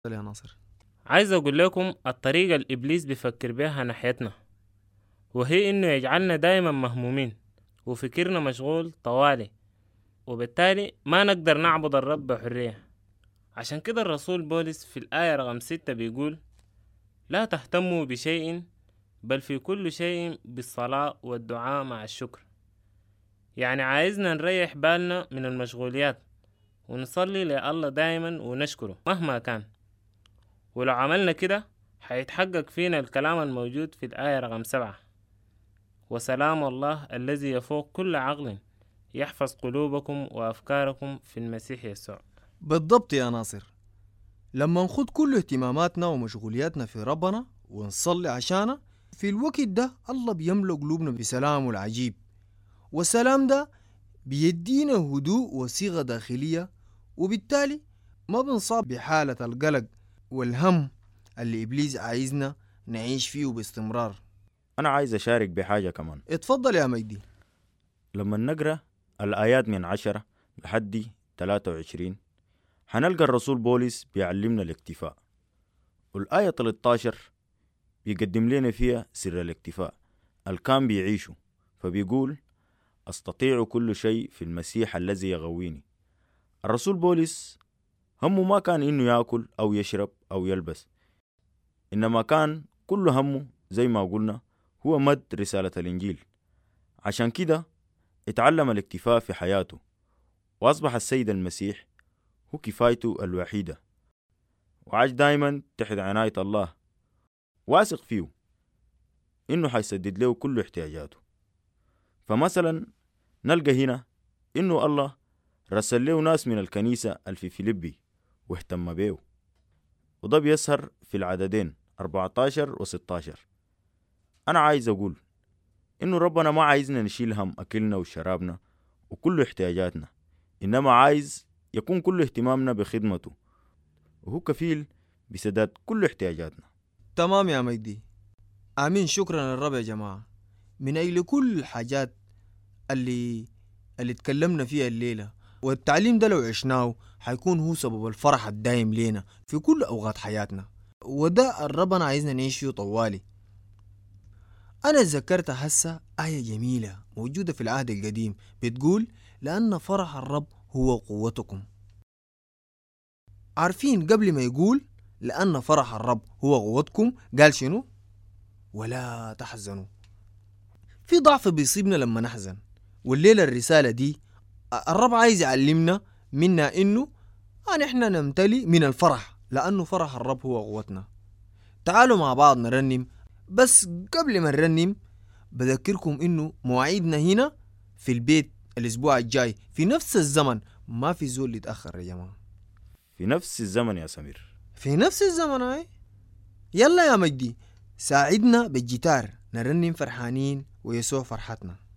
يا ناصر. عايز أقول لكم الطريقة الإبليس بيفكر بيها ناحيتنا، وهي إنه يجعلنا دايما مهمومين وفكرنا مشغول طوالي، وبالتالي ما نقدر نعبد الرب بحرية. عشان كده الرسول بولس في الآية رقم 6 بيقول: لا تهتموا بشيء بل في كل شيء بالصلاة والدعاء مع الشكر. يعني عايزنا نريح بالنا من المشغوليات ونصلي لله دايما ونشكره مهما كان. ولو عملنا كده هيتحقق فينا الكلام الموجود في الآية رقم 7: وسلام الله الذي يفوق كل عقل يحفظ قلوبكم وأفكاركم في المسيح يسوع. بالضبط يا ناصر. لما نخد كل اهتماماتنا ومشغولياتنا في ربنا ونصلي عشانه، في الوقت ده الله بيملأ قلوبنا بسلامه العجيب، والسلام ده بيدينا هدوء وصيغة داخلية، وبالتالي ما بنصاب بحالة القلق والهم اللي إبليس عايزنا نعيش فيه باستمرار. أنا عايز أشارك بحاجة كمان. اتفضل يا مجدي. لما نقرأ الآيات من 10 لحد 23 حنلقى الرسول بولس بيعلمنا الاكتفاء، والآية 13 بيقدم لنا فيها سر الاكتفاء الكان بيعيشه، فبيقول: أستطيع كل شيء في المسيح الذي يغويني. الرسول بولس همه ما كان إنه يأكل أو يشرب أو يلبس، إنما كان كل همه زي ما قلنا هو مد رسالة الإنجيل. عشان كده اتعلم الاكتفاء في حياته، وأصبح السيد المسيح هو كفايته الوحيدة، وعاش دايما تحت عناية الله، واثق فيه إنه حيسدد له كل احتياجاته. فمثلا نلقى هنا إنه الله رسل له ناس من الكنيسة في فيليبي واهتم بيه، وده بيسهر في العددين 14 و 16. أنا عايز أقول إنه ربنا ما عايزنا نشيل هم أكلنا وشرابنا وكل احتياجاتنا، إنما عايز يكون كل اهتمامنا بخدمته، وهو كفيل بسداد كل احتياجاتنا. تمام يا مجدي، آمين. شكرا للرب يا جماعة من أجل كل الحاجات اللي اتكلمنا فيها الليلة، والتعليم ده لو عشناه حيكون هو سبب الفرح الدائم لينا في كل أوقات حياتنا، وده ربنا عايزنا نعيش فيه طوالي. أنا ذكرت هسه آية جميلة موجودة في العهد القديم بتقول: لأن فرح الرب هو قوتكم. عارفين قبل ما يقول لأن فرح الرب هو قوتكم قال شنو؟ ولا تحزنوا. في ضعف بيصيبنا لما نحزن، والليلة الرسالة دي الرب عايز يعلمنا منا إنه إحنا نمتلي من الفرح، لأنه فرح الرب هو قوتنا. تعالوا مع بعض نرنم، بس قبل ما نرنم بذكركم إنه مواعيدنا هنا في البيت الأسبوع الجاي في نفس الزمن، ما في زول يتأخر يا جماعة. في نفس الزمن يا سمير، في نفس الزمن هاي. يلا يا مجدي ساعدنا بالجيتار نرنم فرحانين ويسوع فرحتنا.